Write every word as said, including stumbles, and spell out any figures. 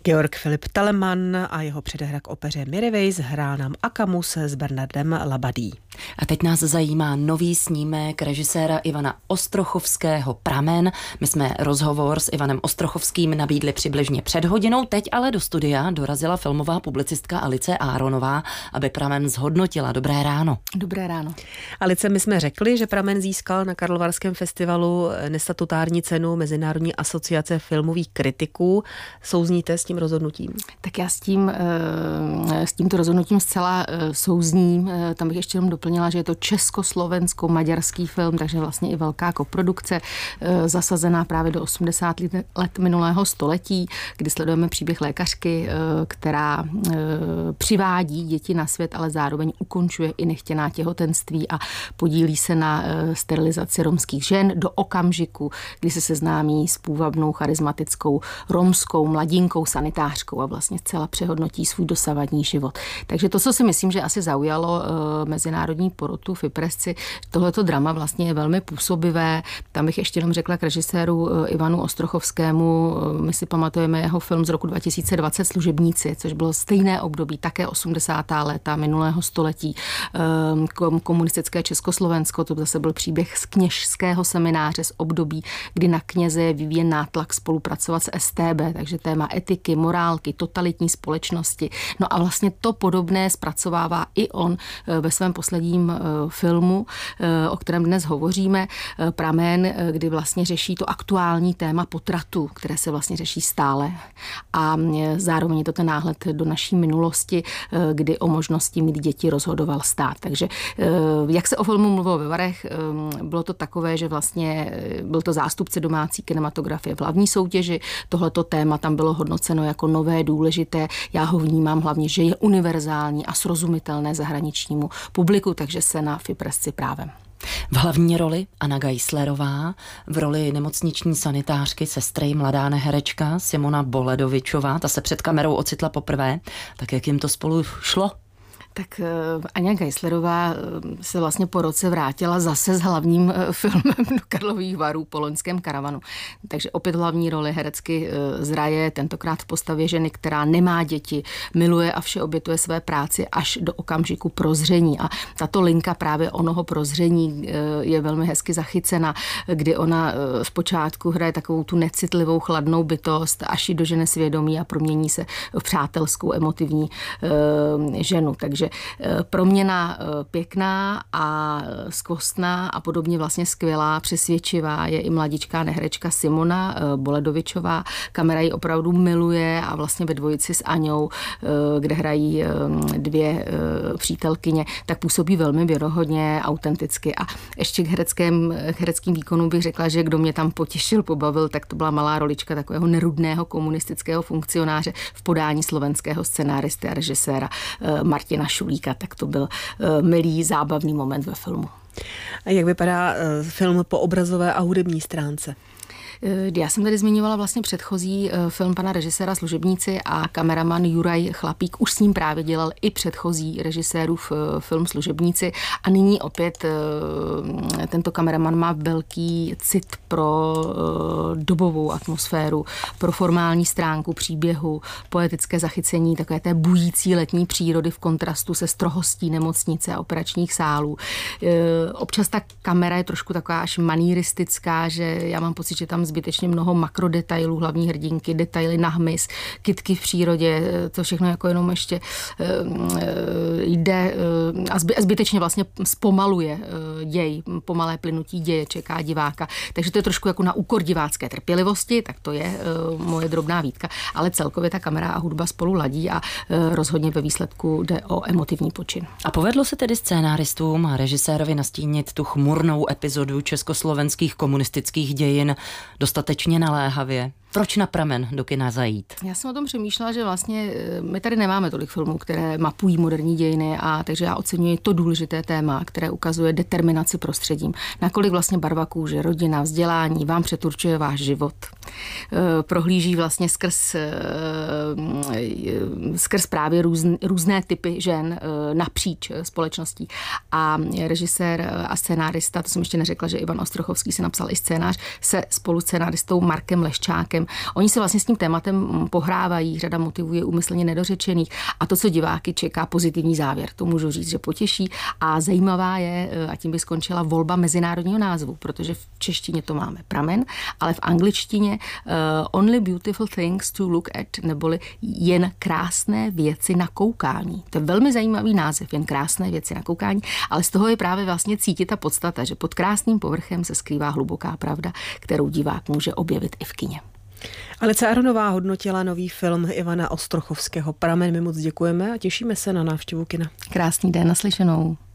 Georg Filip Telemann a jeho předehra k opeře Mirwais hrál nám Akamus s Bernardem Labadí. A teď nás zajímá nový snímek režiséra Ivana Ostrochovského Pramen. My jsme rozhovor s Ivanem Ostrochovským nabídli přibližně před hodinou, teď ale do studia dorazila filmová publicistka Alice Áronová, aby Pramen zhodnotila. Dobré ráno. Dobré ráno. Alice, my jsme řekli, že Pramen získal na Karlovarském festivalu nestatutární cenu Mezinárodní asociace filmových kritiků. Souzníte s tím rozhodnutím? Tak já s tím, s tímto rozhodnutím zcela souzním. Tam bych ještě jenom doplnila, že je to československo-maďarský film, takže vlastně i velká koprodukce, zasazená právě do osmdesátých let minulého století, kdy sledujeme příběh lékařky, která přivádí děti na svět, ale zároveň ukončuje i nechtěná těhotenství a podílí se na sterilizaci romských žen do okamžiku, kdy se seznámí s půvabnou, charismatickou romskou mladinkou, sanitářkou a vlastně zcela přehodnotí svůj dosavadní život. Takže to, co si myslím, že asi zaujalo mezinárodní porotu v Ypresci, tohleto drama vlastně je velmi působivé. Tam bych ještě jenom řekla k režiséru Ivanu Ostrochovskému. My si pamatujeme jeho film z roku dva tisíce dvacet Služebníci, což bylo stejné období, také osmdesátá léta minulého století. Komunistické Československo, to zase byl příběh z kněžského semináře z období, kdy na kněze je vyvíjen nátlak spolupracovat s S T B, takže téma etiky, morálky, totalitní společnosti. No a vlastně to podobné zpracovává i on ve svém posledním filmu, o kterém dnes hovoříme, Pramen, kdy vlastně řeší to aktuální téma potratu, které se vlastně řeší stále. A zároveň je to ten náhled do naší minulosti, kdy o možnosti mít děti rozhodoval stát. Takže jak se o filmu mluvilo ve Varech, bylo to takové, že vlastně byl to zástupce domácí kinematografie v hlavní soutěži. Tohleto téma tam bylo hodnoceno jako nové, důležité. Já ho vnímám hlavně, že je univerzální a srozumitelné zahraničnímu publiku, takže se na Ypresci právem. V hlavní roli Anna Geislerová, v roli nemocniční sanitářky, sestry, mladá neherečka Simona Boledovičová, ta se před kamerou ocitla poprvé. Tak jak jim to spolu šlo? Tak Aňa Geislerová se vlastně po roce vrátila zase s hlavním filmem do Karlových Varů po loňském karavanu. Takže opět hlavní roli herecky zraje, tentokrát v postavě ženy, která nemá děti, miluje a vše obětuje své práci až do okamžiku prozření. A tato linka právě onoho prozření je velmi hezky zachycena, kdy ona zpočátku hraje takovou tu necitlivou, chladnou bytost, až ji dožene svědomí a promění se v přátelskou, emotivní ženu. Takže proměna pěkná a skvostná a podobně vlastně skvělá, přesvědčivá je i mladičká neherečka Simona Boledovičová. Kamera ji opravdu miluje a vlastně ve dvojici s Aňou, kde hrají dvě přítelkyně, tak působí velmi věrohodně, autenticky. A ještě k, hereckém, k hereckým výkonům bych řekla, že kdo mě tam potěšil, pobavil, tak to byla malá rolička takového nerudného komunistického funkcionáře v podání slovenského scenáristy a režiséra Martina Šulíka, tak to byl uh, milý, zábavný moment ve filmu. A jak vypadá uh, film po obrazové a hudební stránce? Já jsem tady zmiňovala vlastně předchozí film pana režiséra Služebníci a kameraman Juraj Chlapík už s ním právě dělal i předchozí režisérův film Služebníci a nyní opět tento kameraman má velký cit pro dobovou atmosféru, pro formální stránku příběhu, poetické zachycení takové té bující letní přírody v kontrastu se strohostí nemocnice a operačních sálů. Občas ta kamera je trošku taková až maníristická, že já mám pocit, že tam zbytečně mnoho makrodetailů hlavní hrdinky, detaily na hmyz, kytky v přírodě, to všechno jako jenom ještě jde a zbytečně vlastně zpomaluje děj, pomalé plynutí děje čeká diváka. Takže to je trošku jako na úkor divácké trpělivosti, tak to je moje drobná výtka, ale celkově ta kamera a hudba spolu ladí a rozhodně ve výsledku jde o emotivní počin. A povedlo se tedy scénáristům a režisérovi nastínit tu chmurnou epizodu československých komunistických dějin dostatečně naléhavě? Proč na Pramen do kina zajít? Já jsem o tom přemýšlela, že vlastně my tady nemáme tolik filmů, které mapují moderní dějiny, a takže já oceňuji to důležité téma, které ukazuje determinaci prostředím. Nakolik vlastně barva kůže, rodina, vzdělání vám přeturčuje váš život. Prohlíží vlastně skrz, skrz právě různ, různé typy žen napříč společností. A režisér a scénárista, to jsem ještě neřekla, že Ivan Ostrochovský si napsal i scénář, se spolu scénáristou Markem Leščákem. Oni se vlastně s tím tématem pohrávají, řada motivů je úmyslně nedořečených a to, co diváky čeká, pozitivní závěr. To můžu říct, že potěší. A zajímavá je, a tím by skončila, volba mezinárodního názvu, protože v češtině to máme Pramen, ale v angličtině uh, Only Beautiful Things to Look at, neboli jen krásné věci na koukání. To je velmi zajímavý název, jen krásné věci na koukání, ale z toho je právě vlastně cítit ta podstata, že pod krásným povrchem se skrývá hluboká pravda, kterou divák může objevit i v kině. Alice Aronová hodnotila nový film Ivana Ostrochovského Pramen. My moc děkujeme a těšíme se na návštěvu kina. Krásný den, naslyšenou.